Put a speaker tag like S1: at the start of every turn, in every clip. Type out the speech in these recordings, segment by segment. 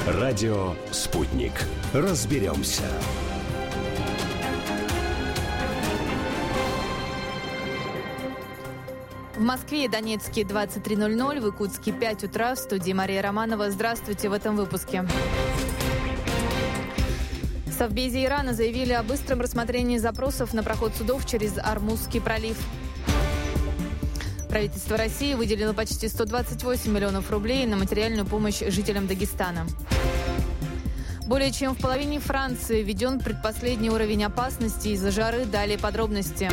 S1: Радио «Спутник». Разберемся.
S2: В Москве и Донецке 23:00, в Якутске 5 утра. В студии Мария Романова. Здравствуйте в этом выпуске. В Совбезе Ирана заявили о быстром рассмотрении запросов на проход судов через Ормузский пролив. Правительство России выделило почти 128 миллионов рублей на материальную помощь жителям Дагестана. Более чем в половине Франции введен предпоследний уровень опасности из-за жары. Далее подробности.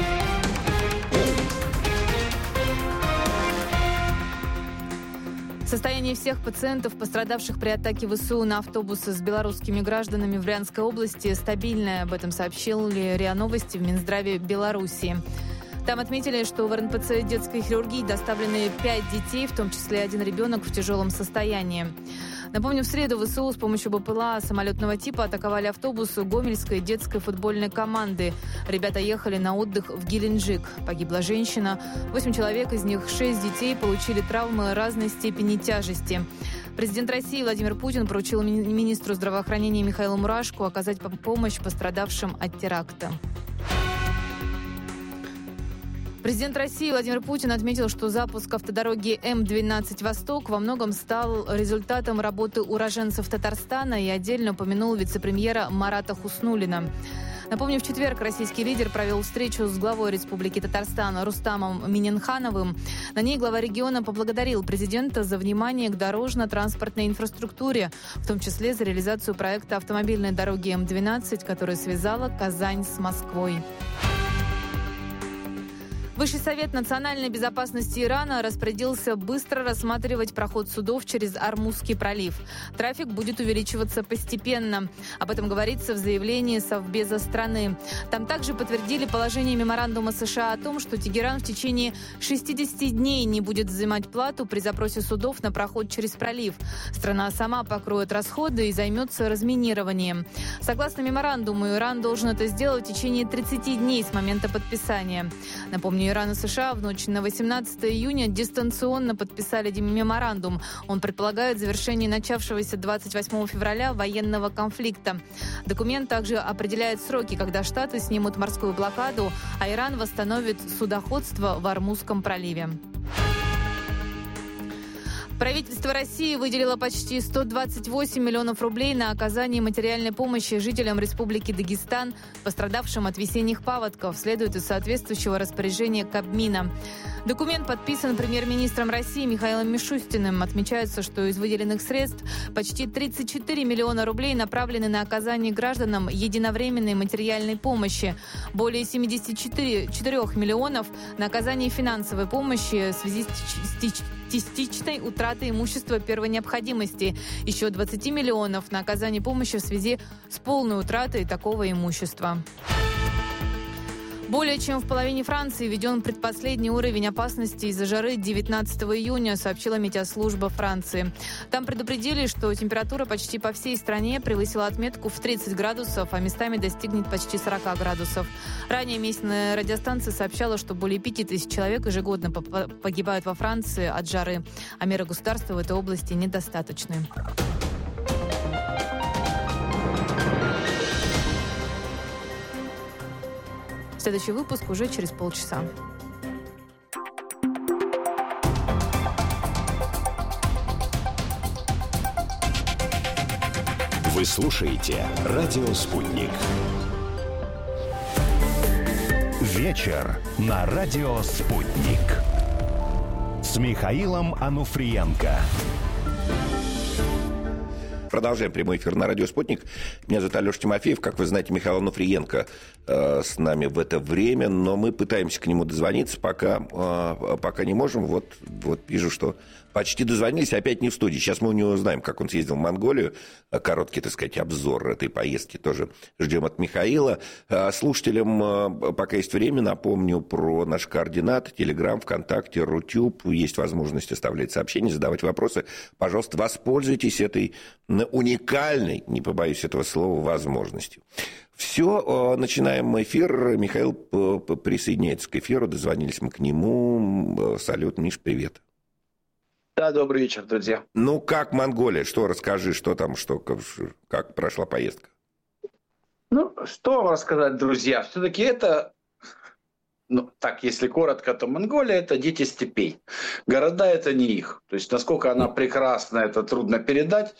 S2: Состояние всех пациентов, пострадавших при атаке ВСУ на автобусы с белорусскими гражданами в Брянской области, стабильное. Об этом сообщили РИА Новости в Минздраве Белоруссии. Там отметили, что в РНПЦ детской хирургии доставлены 5 детей, в том числе 1 ребенок в тяжелом состоянии. Напомню, в среду ВСУ с помощью БПЛА самолетного типа атаковали автобус Гомельской детской футбольной команды. Ребята ехали на отдых в Геленджик. Погибла женщина. 8 человек, из них 6 детей, получили травмы разной степени тяжести. Президент России Владимир Путин поручил министру здравоохранения Михаилу Мурашко оказать помощь пострадавшим от теракта. Президент России Владимир Путин отметил, что запуск автодороги М-12 «Восток» во многом стал результатом работы уроженцев Татарстана и отдельно упомянул вице-премьера Марата Хуснуллина. Напомню, в четверг российский лидер провел встречу с главой Республики Татарстан Рустамом Миннихановым. На ней глава региона поблагодарил президента за внимание к дорожно-транспортной инфраструктуре, в том числе за реализацию проекта автомобильной дороги М-12, которая связала Казань с Москвой. Высший совет национальной безопасности Ирана распорядился быстро рассматривать проход судов через Ормузский пролив. Трафик будет увеличиваться постепенно. Об этом говорится в заявлении Совбеза страны. Там также подтвердили положение меморандума США о том, что Тегеран в течение 60 дней не будет взимать плату при запросе судов на проход через пролив. Страна сама покроет расходы и займется разминированием. Согласно меморандуму, Иран должен это сделать в течение 30 дней с момента подписания. Напомню, Иран и США в ночь на 18 июня дистанционно подписали меморандум. Он предполагает завершение начавшегося 28 февраля военного конфликта. Документ также определяет сроки, когда Штаты снимут морскую блокаду, а Иран восстановит судоходство в Ормузском проливе. Правительство России выделило почти 128 миллионов рублей на оказание материальной помощи жителям Республики Дагестан, пострадавшим от весенних паводков, следует из соответствующего распоряжения Кабмина. Документ подписан премьер-министром России Михаилом Мишустиным. Отмечается, что из выделенных средств почти 34 миллиона рублей направлены на оказание гражданам единовременной материальной помощи. Более 74 миллионов на оказание финансовой помощи в связи с частичной утратой имущества первой необходимости. Еще 20 миллионов на оказание помощи в связи с полной утратой такого имущества. Более чем в половине Франции введен предпоследний уровень опасности из-за жары 19 июня, сообщила метеослужба Франции. Там предупредили, что температура почти по всей стране превысила отметку в 30 градусов, а местами достигнет почти 40 градусов. Ранее местная радиостанция сообщала, что более 5000 человек ежегодно погибают во Франции от жары, а меры государства в этой области недостаточны. Следующий выпуск уже через полчаса.
S1: Вы слушаете «Радио Спутник». Вечер на «Радио Спутник» с Михаилом Ануфриенко.
S3: Продолжаем прямой эфир на радио «Спутник». Меня зовут Алеша Тимофеев. Как вы знаете, Михаил Ануфриенко с нами в это время, но мы пытаемся к нему дозвониться, пока не можем. Вот вижу, что почти дозвонились, опять не в студии. Сейчас мы у него узнаем, как он съездил в Монголию. Короткий, так сказать, обзор этой поездки тоже ждем от Михаила. Слушателям, пока есть время, напомню про наши координаты. Телеграм, ВКонтакте, Рутюб. Есть возможность оставлять сообщения, задавать вопросы. Пожалуйста, воспользуйтесь этой уникальной, не побоюсь этого слова, возможностью. Все, начинаем эфир. Михаил присоединяется к эфиру. Дозвонились мы к нему. Салют, Миш, привет.
S4: Да, добрый вечер, друзья.
S3: Ну, как Монголия? Что, расскажи, что там, как прошла поездка?
S4: Ну, что вам рассказать, друзья? Все-таки это, ну, так, если коротко, то Монголия – это дети степей. Города – это не их. То есть, насколько она прекрасна, это трудно передать.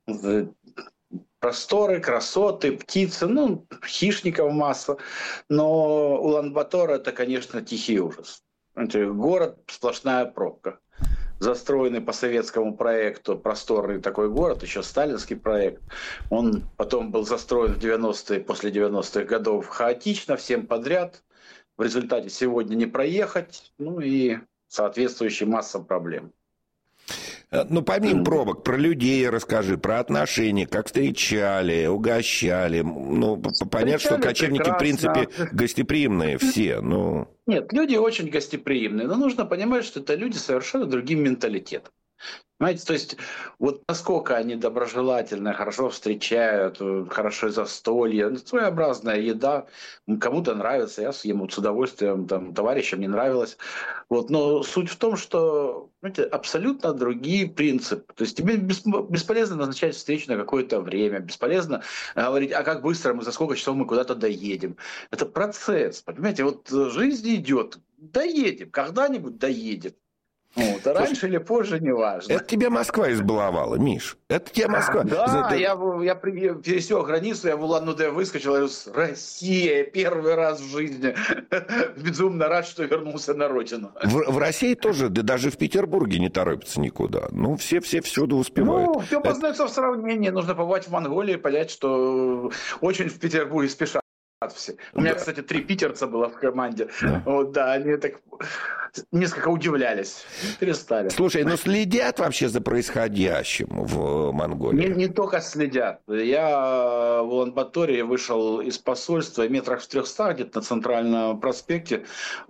S4: Просторы, красоты, птицы, ну, хищников масса. Но Улан-Батор – это, конечно, тихий ужас. Знаете, город – сплошная пробка. Застроенный по советскому проекту, просторный такой город, еще сталинский проект. Он потом был застроен в 90-е, после 90-х годов хаотично, всем подряд. В результате сегодня не проехать, ну и соответствующая масса проблем.
S3: Ну, помимо пробок, про людей расскажи, про отношения, как встречали, угощали. Ну, понятно, что кочевники, в принципе, гостеприимные все, но...
S4: Нет, люди очень гостеприимные, но нужно понимать, что это люди с совершенно другим менталитетом. Понимаете, то есть вот насколько они доброжелательно, хорошо встречают, хорошо застолье, своеобразная еда, кому-то нравится, я съем с удовольствием, там, товарищам не нравилось. Вот, но суть в том, что, знаете, абсолютно другие принципы. То есть тебе бесполезно назначать встречу на какое-то время, бесполезно говорить, а как быстро мы, за сколько часов мы куда-то доедем. Это процесс, понимаете, вот жизнь идет, доедем, когда-нибудь доедет. Вот, а раньше или позже, неважно.
S3: Это тебя Москва избаловала, Миш. Это тебя Москва.
S4: Да, я пересек границу, я в Улан-Удэ выскочил, я говорю, Россия, первый раз в жизни. Безумно рад, что вернулся на родину.
S3: В России тоже, да даже в Петербурге не торопятся никуда. Ну, все всюду успевают.
S4: Ну, все познается в сравнении. Нужно побывать в Монголии и понять, что очень в Петербурге спешат все. У меня, кстати, 3 питерца было в команде. Да. Вот, да, они так несколько удивлялись, перестали.
S3: Слушай, ну следят вообще за происходящим в Монголии?
S4: Не только следят. Я в Улан-Баторе вышел из посольства, метрах в 300 где-то на Центральном проспекте,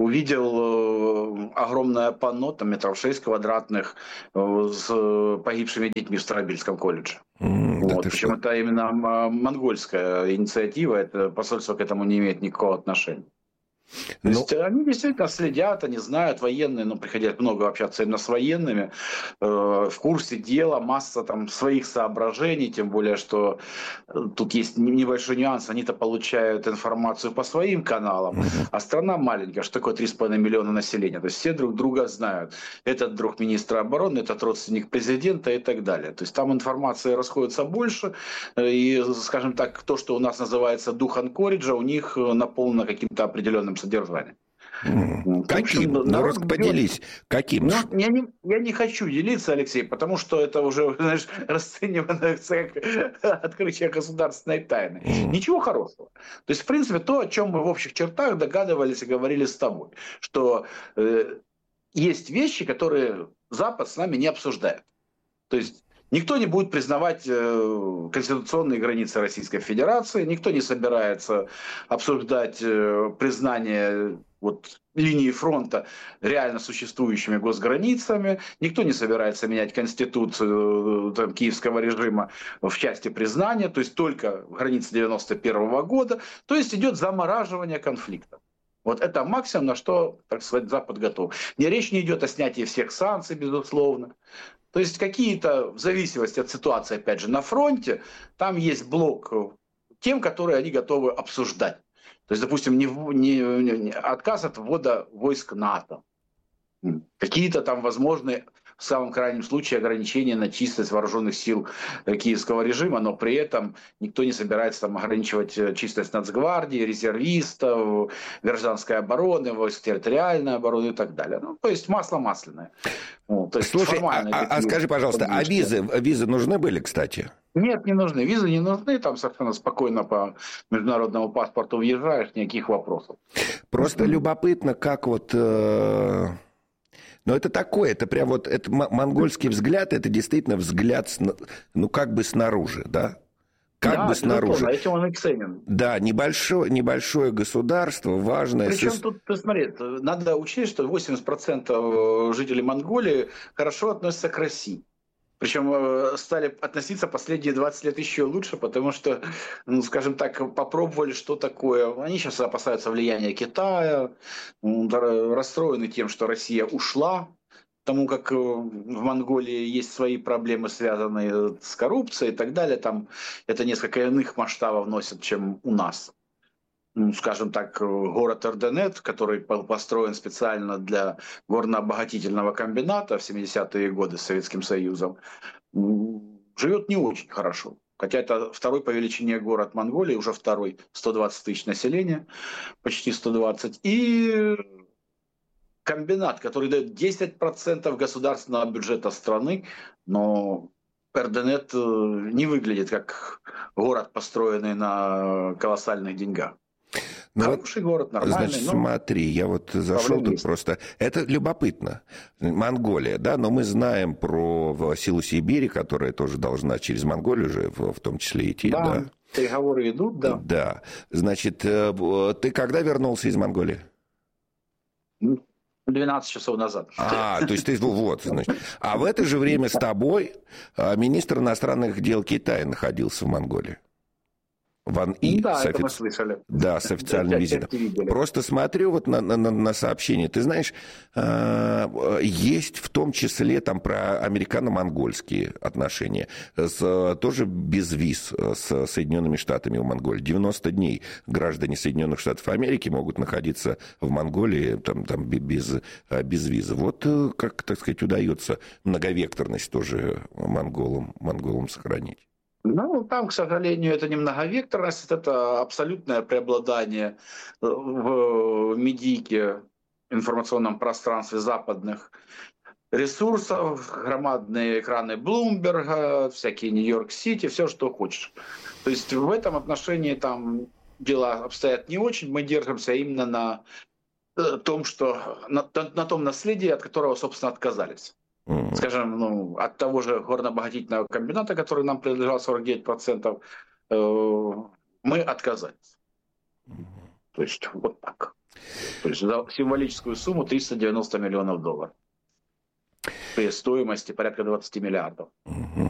S4: увидел огромное панно, там метров 6 квадратных, с погибшими детьми в Старобельском колледже. Вот, причем это именно монгольская инициатива, это посольство к этому не имеет никакого отношения. То есть они действительно следят, они знают, военные, но приходят много общаться именно с военными, в курсе дела, масса там своих соображений, тем более, что тут есть небольшой нюанс, они-то получают информацию по своим каналам, а страна маленькая, что такое 3,5 миллиона населения, то есть все друг друга знают. Этот друг министра обороны, этот родственник президента и так далее. То есть там информация расходится больше, и, скажем так, то, что у нас называется дух анкориджа, у них наполнено каким-то определенным содержанием.
S3: Каким? Ну, поделись. Каким?
S4: Ну, я не хочу делиться, Алексей, потому что это уже, знаешь, расценивано как открытие государственной тайны. Ничего хорошего. То есть, в принципе, то, о чем мы в общих чертах догадывались и говорили с тобой, что есть вещи, которые Запад с нами не обсуждает. То есть никто не будет признавать конституционные границы Российской Федерации, никто не собирается обсуждать признание линии фронта реально существующими госграницами, никто не собирается менять конституцию киевского режима в части признания, то есть только границы 91 года, то есть идет замораживание конфликта. Вот это максимум, на что, так сказать, Запад готов. Речь не идет о снятии всех санкций, безусловно. То есть какие-то, в зависимости от ситуации, опять же, на фронте, там есть блок тем, которые они готовы обсуждать. То есть, допустим, не отказ от ввода войск НАТО. Какие-то там возможные, в самом крайнем случае, ограничения на численность вооруженных сил киевского режима, но при этом никто не собирается там ограничивать численность нацгвардии, резервистов, гражданской обороны, войск территориальной обороны и так далее. Ну, то есть масло масляное. То есть
S3: слушай, скажи, пожалуйста, а визы нужны были, кстати?
S4: Нет, не нужны. Визы не нужны. Там совершенно спокойно по международному паспорту въезжаешь, никаких вопросов.
S3: Просто любопытно, как но это такое, это прям это монгольский взгляд, это действительно взгляд, как бы снаружи, да? Как бы снаружи.
S4: Этим он и ценен.
S3: Да, небольшое государство, важное.
S4: Причем тут, посмотри, надо учесть, что 80% жителей Монголии хорошо относятся к России. Причем стали относиться последние 20 лет еще лучше, потому что, скажем так, попробовали, что такое. Они сейчас опасаются влияния Китая, расстроены тем, что Россия ушла. потому как в Монголии есть свои проблемы, связанные с коррупцией и так далее, там это несколько иных масштабов носит, чем у нас. Ну, скажем так, город Эрденет, который построен специально для горно-обогатительного комбината в 70-е годы с Советским Союзом, живет не очень хорошо. Хотя это второй по величине город Монголии, уже второй, 120 тысяч населения, почти 120. И комбинат, который дает 10% государственного бюджета страны, но Эрденет не выглядит как город, построенный на колоссальных деньгах.
S3: Ну
S4: Хороший город, нормальный.
S3: Значит, смотри, я вот зашел тут просто... Это любопытно. Монголия, да, но мы знаем про силу Сибири, которая тоже должна через Монголию же в том числе идти, да?
S4: Переговоры идут, да.
S3: Да. Значит, ты когда вернулся из Монголии?
S4: 12 часов назад.
S3: То есть ты вот, значит. А в это же время с тобой министр иностранных дел Китая находился в Монголии. Ван И.
S4: Да, это мы слышали.
S3: Да, с официальным визитом. Просто смотрю вот на сообщение. Ты знаешь, есть в том числе там про американо-монгольские отношения. Тоже без виз с Соединенными Штатами в Монголии. 90 дней граждане Соединенных Штатов Америки могут находиться в Монголии там без визы. Вот как, так сказать, удается многовекторность тоже монголам сохранить.
S4: Ну, там, к сожалению, это не многовекторность, это абсолютное преобладание в медийке, информационном пространстве западных ресурсов, громадные экраны Блумберга, всякие Нью-Йорк-Сити, все, что хочешь. То есть в этом отношении там дела обстоят не очень. Мы держимся именно на том, на том наследии, от которого, собственно, отказались. Скажем, от того же горно-обогатительного комбината, который нам принадлежал 49%, мы отказались. То есть вот так. То есть за символическую сумму $390 миллионов. При стоимости порядка 20 миллиардов.